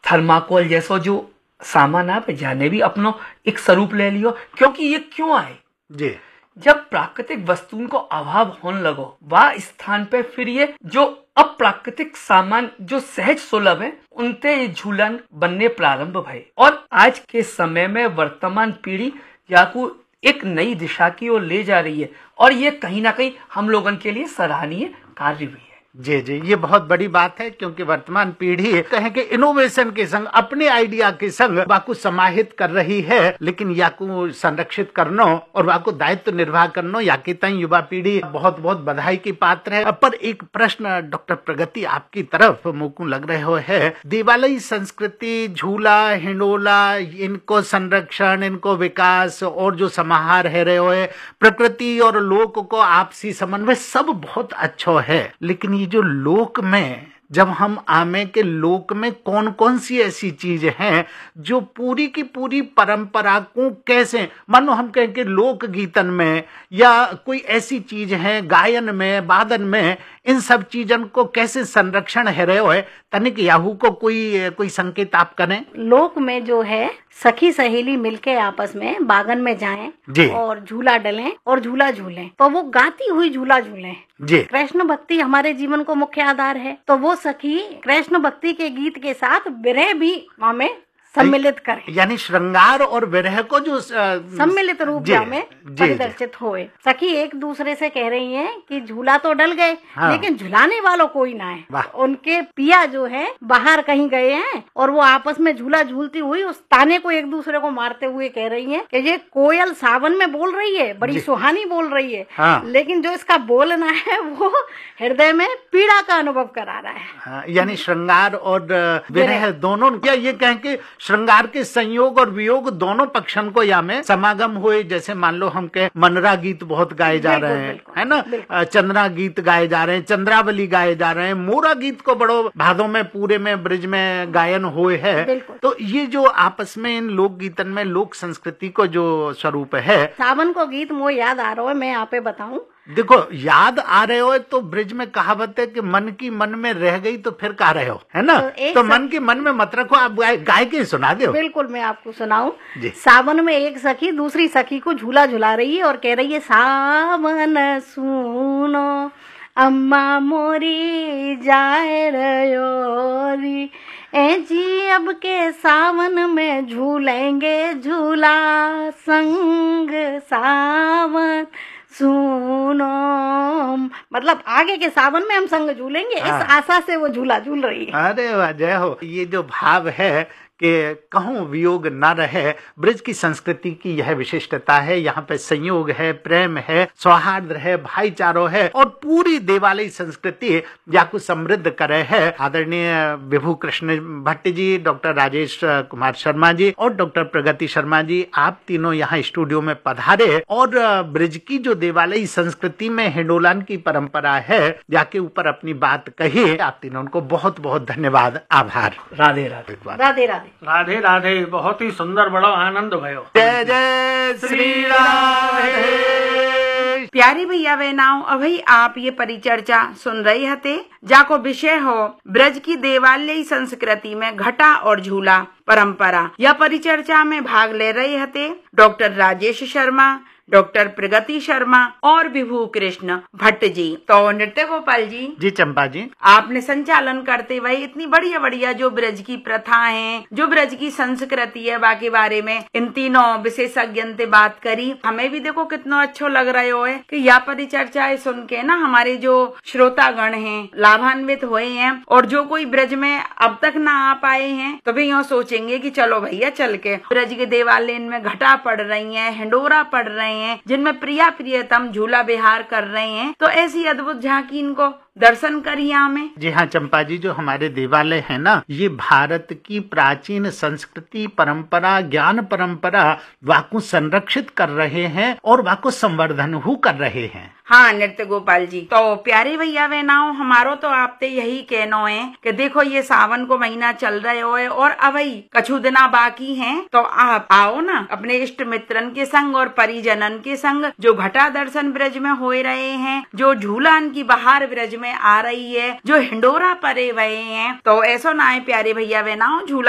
Thermocol जैसो जो सामान आप जाने भी अपनो एक स्वरूप ले लियो। क्योंकि ये क्यों आए जी, जब प्राकृतिक वस्तुओं को अभाव होने लगो वह स्थान पे फिर ये जो अप्राकृतिक सामान जो सहज सुलभ है उनते ये झूलन बनने प्रारंभ भये। और आज के समय में वर्तमान पीढ़ी याकू एक नई दिशा की ओर ले जा रही है और ये कहीं ना कहीं हम लोगों के लिए सराहनीय कार्य भी है। जी जी, ये बहुत बड़ी बात है, क्योंकि वर्तमान पीढ़ी कहें कि इनोवेशन के संग अपने आइडिया के संग वाकू समाहित कर रही है, लेकिन याकू संरक्षित करनो और वाकू दायित्व निर्वाह करनो याकि तई युवा पीढ़ी बहुत बहुत बधाई की पात्र है। पर एक प्रश्न डॉक्टर प्रगति आपकी तरफ मुकू लग रहे हो है, देवालयी संस्कृति, झूला, हिंडोला, इनको संरक्षण, इनको विकास और जो समाहार है रहे हो, प्रकृति और लोक को आपसी समन्वय सब बहुत अच्छा है, लेकिन ये जो लोक में जब हम आमे के लोक में कौन कौन सी ऐसी चीज हैं जो पूरी की पूरी परंपरा को कैसे, मानो हम कहें कि लोक गीतन में या कोई ऐसी चीज है गायन में, वादन में, इन सब चीजन को कैसे संरक्षण है रहे हो, तनिक याहू को कोई संकेत आप करें। लोक में जो है सखी सहेली मिलके आपस में बागन में जाएं और झूला डलें और झूला झूलें, तो वो गाती हुई झूला झूलें। जी, कृष्ण भक्ति हमारे जीवन को मुख्य आधार है, तो वो सखी कृष्ण भक्ति के गीत के साथ विरह भी हमें सम्मिलित करें, यानी श्रृंगार और विरह को जो सम्मिलित रूप में परिदर्शित होए। सखी एक दूसरे से कह रही हैं कि झूला तो डल गए, हाँ, लेकिन झुलाने वालों कोई ना है। उनके पिया जो है बाहर कहीं गए हैं और वो आपस में झूला झूलती हुई उस ताने को एक दूसरे को मारते हुए कह रही हैं कि ये कोयल सावन में बोल रही है, बड़ी सुहानी बोल रही है, हाँ, लेकिन जो इसका बोलना है वो हृदय में पीड़ा का अनुभव करा रहा है। हाँ, यानी श्रृंगार और विरह दोनों, या ये कहें कि श्रृंगार के संयोग और वियोग दोनों पक्षन को या में समागम हुए। जैसे मान लो हम के मनरा गीत बहुत गाए जा रहे हैं, है ना, चंद्रा गीत गाए जा रहे हैं, चंद्रावली गाए जा रहे हैं, मोरा गीत को बड़ो भादों में पूरे में ब्रिज में गायन हुए है। तो ये जो आपस में इन लोक गीतन में लोक संस्कृति को जो स्वरूप है। सावन को गीत मुझे याद आ रहा है, मैं यहाँ पे बताऊं, देखो याद आ रहे हो तो ब्रिज में कहावत है कि मन की मन में रह गई तो फिर कह रहे हो, है ना, तो मन की मन में मत रखो, आप गाय के सुना दो। बिल्कुल, मैं आपको सुनाऊं। सावन में एक सखी दूसरी सखी को झूला झुला रही है और कह रही है, सावन सुनो अम्मा मोरी जाए रयोरी, ए जी अब के सावन में झूलेंगे झूला संग सावन सुनो, मतलब आगे के सावन में हम संग झूलेंगे, इस आशा से वो झूला झूल रही है। अरे वाह, जय हो। ये जो भाव है कि कहूँ वियोग न रहे, ब्रज की संस्कृति की यह विशिष्टता है। यहाँ पे संयोग है, प्रेम है, सौहार्द है, भाईचारो है और पूरी देवालयी संस्कृति याकू समृद्ध करे है। आदरणीय विभू कृष्ण भट्ट जी, डॉक्टर राजेश कुमार शर्मा जी और डॉक्टर प्रगति शर्मा जी, आप तीनों यहाँ स्टूडियो में पधारे और ब्रज की जो देवालयी संस्कृति में हिंडोलान की परंपरा है याके ऊपर अपनी बात कही। आप तीनों को बहुत बहुत धन्यवाद, आभार। राधे राधे। राधे राधे। राधे राधे। बहुत ही सुंदर, बड़ा आनंद भयो। जय जय श्री राधे। प्यारे भैया बहनाओं, अभी आप ये परिचर्चा सुन रहे हते, जाको विषय हो ब्रज की देवालयी संस्कृति में घटा और झूला परंपरा। यह परिचर्चा में भाग ले रहे हते डॉक्टर राजेश शर्मा, डॉक्टर प्रगति शर्मा और विभू कृष्ण भट्ट जी। तो नृत्य गोपाल जी, जी चंपा जी, आपने संचालन करते हुए इतनी बढ़िया बढ़िया जो ब्रज की प्रथा है, जो ब्रज की संस्कृति है, बाकी बारे में इन तीनों विशेषज्ञ से बात करी। हमें भी देखो कितना अच्छा लग रहा हो कि यह परिचर्चाएं सुन के ना हमारे जो श्रोतागण हैं लाभान्वित हुए हैं, और जो कोई ब्रज में अब तक ना आ पाए हैं तो भी यूँ सोचेंगे कि चलो भैया चल के ब्रज के देवालय में घटा पड़ रही है, हिंडोरा पड़ रहे हैं, जिनमें प्रिया प्रियतम झूला विहार कर रहे हैं। तो ऐसी अद्भुत झांकी इनको दर्शन करिए हमें। जी हाँ चंपा जी, जो हमारे देवालय है ना, ये भारत की प्राचीन संस्कृति परंपरा, ज्ञान परंपरा वाको संरक्षित कर रहे हैं और वाको संवर्धन हु कर रहे हैं। हाँ नृत्य गोपाल जी, तो प्यारे भैया बहनाओं, हमारो तो आपते यही कहना है कि देखो ये सावन को महीना चल रहे हो और अभी कछु दिना बाकी हैं, तो आप आओ ना अपने इष्ट मित्रन के संग और परिजनन के संग, जो घटा दर्शन ब्रज में हो रहे हैं, जो झूलान की बहार ब्रज में आ रही है, जो हिंडोरा परे हुए हैं, तो ऐसा ना है प्यारे भैया बहनाओं, झूला